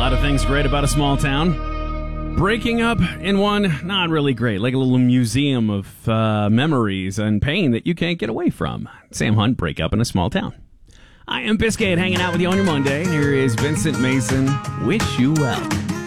lot of things great about a small town. Breaking up in one, not really great, like a little museum of memories and pain that you can't get away from. Sam Hunt, Break Up in a Small Town. I am Biscuit, hanging out with you on your Monday. Here is Vincent Mason, Wish You Well.